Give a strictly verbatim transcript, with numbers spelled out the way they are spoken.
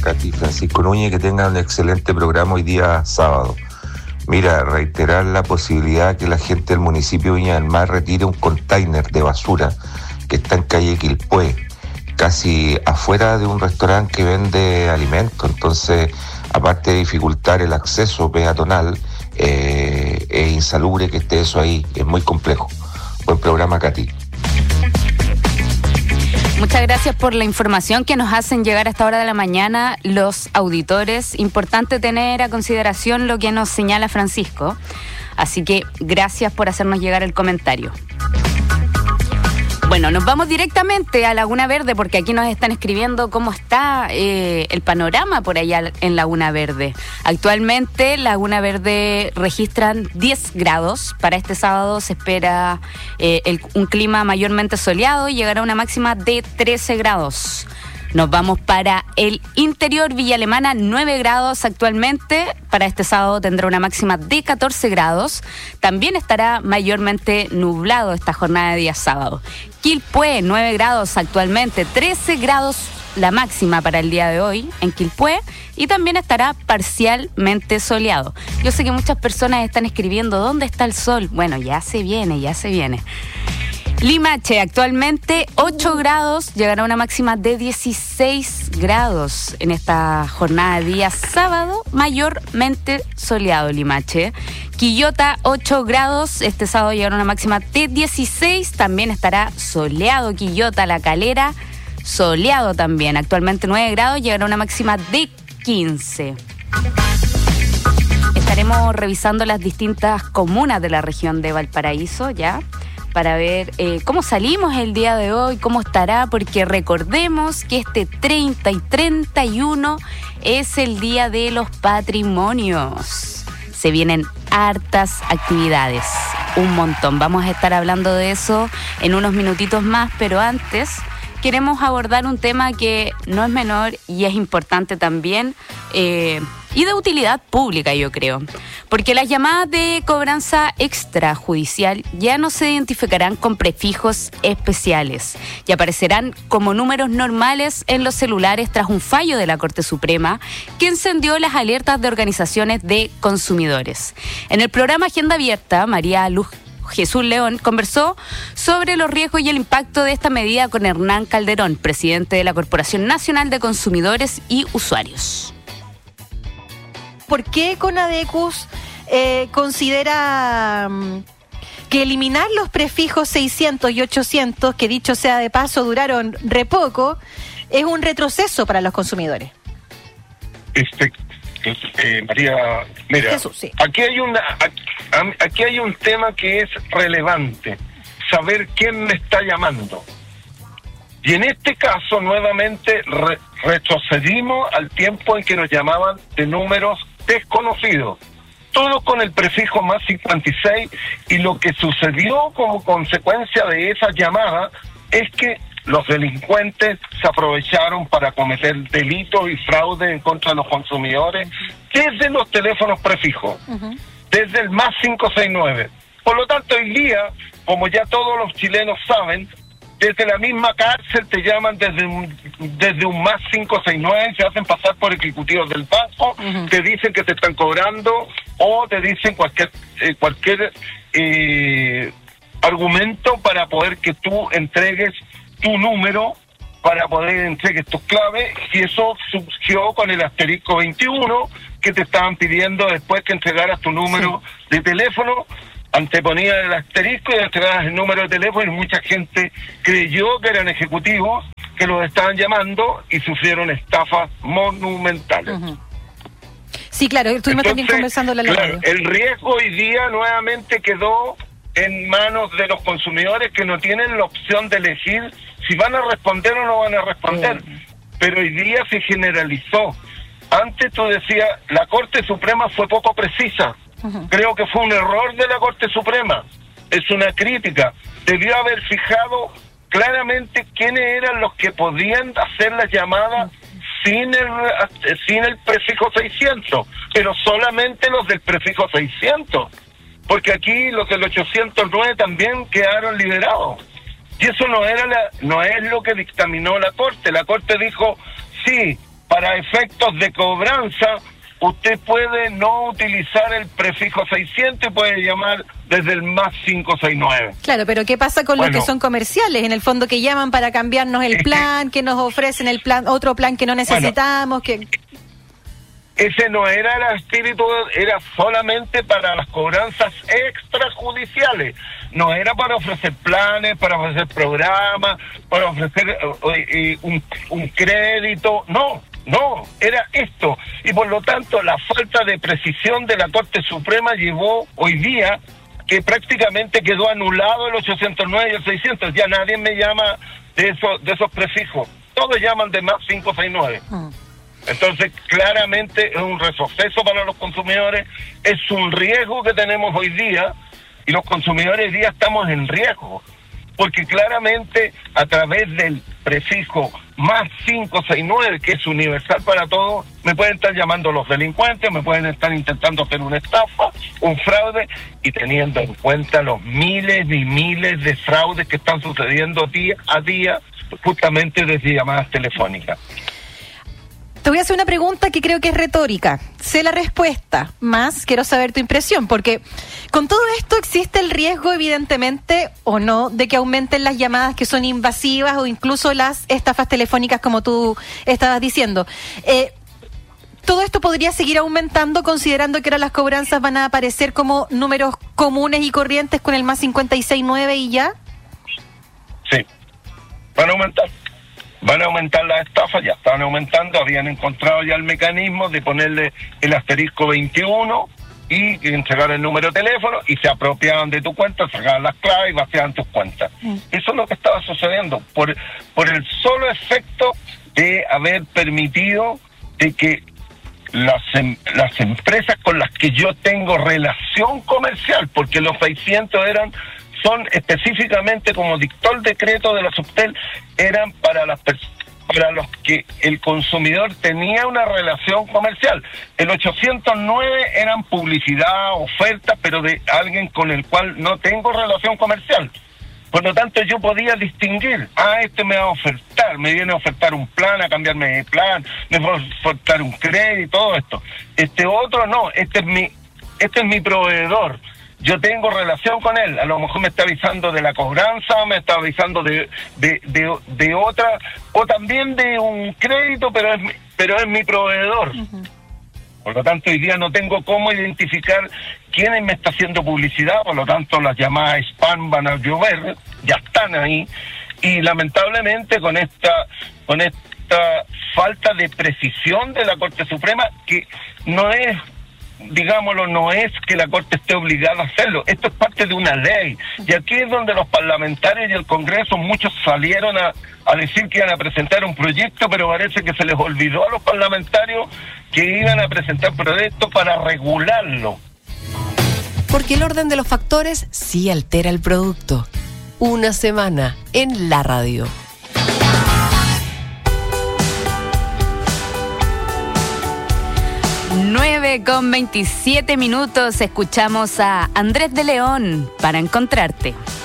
Katy, Francisco Núñez, que tengan un excelente programa hoy día sábado. Mira, reiterar la posibilidad que la gente del municipio de Viña del Mar retire un container de basura que está en calle Quilpué, casi afuera de un restaurante que vende alimentos. Entonces, aparte de dificultar el acceso peatonal, eh, es insalubre que esté eso ahí, es muy complejo. Buen programa, Katy. Muchas gracias por la información que nos hacen llegar a esta hora de la mañana los auditores. Importante tener a consideración lo que nos señala Francisco. Así que gracias por hacernos llegar el comentario. Bueno, nos vamos directamente a Laguna Verde porque aquí nos están escribiendo cómo está eh, el panorama por allá en Laguna Verde. Actualmente Laguna Verde registran diez grados. Para este sábado se espera eh, el, un clima mayormente soleado y llegará a una máxima de trece grados. Nos vamos para el interior, Villa Alemana, nueve grados actualmente. Para este sábado tendrá una máxima de catorce grados. También estará mayormente nublado esta jornada de día sábado. Quilpué, nueve grados actualmente, trece grados la máxima para el día de hoy en Quilpué. Y también estará parcialmente soleado. Yo sé que muchas personas están escribiendo, ¿dónde está el sol? Bueno, ya se viene, ya se viene. Limache, actualmente ocho grados, llegará a una máxima de dieciséis grados en esta jornada de día sábado, mayormente soleado Limache. Quillota, ocho grados, este sábado llegará a una máxima de dieciséis, también estará soleado Quillota. La Calera, soleado también, actualmente nueve grados, llegará a una máxima de quince. Estaremos revisando las distintas comunas de la región de Valparaíso, ya, para ver eh, cómo salimos el día de hoy, cómo estará, porque recordemos que este treinta y treinta y uno es el Día de los Patrimonios. Se vienen hartas actividades, un montón. Vamos a estar hablando de eso en unos minutitos más, pero antes queremos abordar un tema que no es menor y es importante también, eh, y de utilidad pública, yo creo. Porque las llamadas de cobranza extrajudicial ya no se identificarán con prefijos especiales y aparecerán como números normales en los celulares tras un fallo de la Corte Suprema que encendió las alertas de organizaciones de consumidores. En el programa Agenda Abierta, María Luz Jesús León conversó sobre los riesgos y el impacto de esta medida con Hernán Calderón, presidente de la Corporación Nacional de Consumidores y Usuarios. ¿Por qué Conadecus eh, considera um, que eliminar los prefijos seiscientos y ochocientos, que dicho sea de paso duraron re poco, es un retroceso para los consumidores? Este, eh, María, mira, Jesús, sí. aquí hay una, aquí, aquí hay un tema que es relevante, saber quién me está llamando. Y en este caso, nuevamente, re, retrocedimos al tiempo en que nos llamaban de números desconocidos, todo con el prefijo más cincuenta y seis, y lo que sucedió como consecuencia de esa llamada es que los delincuentes se aprovecharon para cometer delitos y fraude en contra de los consumidores desde los teléfonos prefijos, uh-huh. desde el más cinco seis nueve. Por lo tanto, hoy día, como ya todos los chilenos saben, desde la misma cárcel te llaman desde un, desde un más cinco seis nueve, se hacen pasar por ejecutivos del banco, uh-huh. te dicen que te están cobrando o te dicen cualquier eh, cualquier eh, argumento para poder que tú entregues tu número, para poder entregues tus claves, y eso surgió con el asterisco veintiuno, que te estaban pidiendo después que entregaras tu número sí. de teléfono. Anteponía el asterisco y entregadas el número de teléfono, y mucha gente creyó que eran ejecutivos que los estaban llamando y sufrieron estafas monumentales. Uh-huh. Sí, claro, estuvimos también conversando la claro, el riesgo hoy día nuevamente quedó en manos de los consumidores, que no tienen la opción de elegir si van a responder o no van a responder. Uh-huh. Pero hoy día se generalizó. Antes tú decías, la Corte Suprema fue poco precisa. Uh-huh. Creo que fue un error de la Corte Suprema, es una crítica. Debió haber fijado claramente quiénes eran los que podían hacer las llamadas sin el sin el prefijo seiscientos, pero solamente los del prefijo seiscientos, porque aquí los del ochocientos nueve también quedaron liberados. Y eso no era la, no es lo que dictaminó la Corte. La Corte dijo, sí, para efectos de cobranza, usted puede no utilizar el prefijo seiscientos y puede llamar desde el más quinientos sesenta y nueve. Claro, pero ¿qué pasa con bueno, los que son comerciales? En el fondo que llaman para cambiarnos el plan, que, que nos ofrecen el plan, otro plan que no necesitamos, bueno, que... Ese no era el espíritu, era solamente para las cobranzas extrajudiciales. No era para ofrecer planes, para ofrecer programas, para ofrecer eh, eh, un, un crédito. No, no, era esto. Y por lo tanto, la falta de precisión de la Corte Suprema llevó hoy día que prácticamente quedó anulado el ochocientos nueve y el seiscientos. Ya nadie me llama de esos, de esos prefijos. Todos llaman de más quinientos sesenta y nueve. Hmm. Entonces, claramente es un retroceso para los consumidores, es un riesgo que tenemos hoy día, y los consumidores hoy día estamos en riesgo, porque claramente a través del prefijo más quinientos sesenta y nueve, que es universal para todos, me pueden estar llamando los delincuentes, me pueden estar intentando hacer una estafa, un fraude, y teniendo en cuenta los miles y miles de fraudes que están sucediendo día a día, justamente desde llamadas telefónicas. Te voy a hacer una pregunta que creo que es retórica. Sé la respuesta, más quiero saber tu impresión, porque con todo esto existe el riesgo, evidentemente, o no, de que aumenten las llamadas que son invasivas o incluso las estafas telefónicas, como tú estabas diciendo. Eh, ¿Todo esto podría seguir aumentando considerando que ahora las cobranzas van a aparecer como números comunes y corrientes con el más cincuenta y seis nueve y ya? Sí, van a aumentar. Van a aumentar las estafas, ya estaban aumentando, habían encontrado ya el mecanismo de ponerle el asterisco veintiuno y entregar el número de teléfono y se apropiaban de tu cuenta, sacaban las claves y vaciaban tus cuentas. Mm. Eso es lo que estaba sucediendo, por, por el solo efecto de haber permitido de que las, em, las empresas con las que yo tengo relación comercial, porque los seiscientos eran... son específicamente, como dictó el decreto de la Subtel, eran para las para los que el consumidor tenía una relación comercial. El ochocientos nueve eran publicidad, oferta, pero de alguien con el cual no tengo relación comercial. Por lo tanto, yo podía distinguir, ah, este me va a ofertar, me viene a ofertar un plan, a cambiarme de plan, me va a ofertar un crédito, todo esto. Este otro no, este es mi, este es mi proveedor. Yo tengo relación con él, a lo mejor me está avisando de la cobranza, me está avisando de de, de, de otra, o también de un crédito, pero es mi, pero es mi proveedor. Uh-huh. Por lo tanto, hoy día no tengo cómo identificar quién me está haciendo publicidad, por lo tanto las llamadas spam van a llover, ya están ahí, y lamentablemente con esta, con esta falta de precisión de la Corte Suprema, que no es... digámoslo, no es que la Corte esté obligada a hacerlo, esto es parte de una ley, y aquí es donde los parlamentarios y el Congreso, muchos salieron a, a decir que iban a presentar un proyecto, pero parece que se les olvidó a los parlamentarios que iban a presentar proyectos para regularlo. Porque el orden de los factores sí altera el producto. Una semana en la radio. nueve con veintisiete minutos, escuchamos a Andrés de León, Para Encontrarte.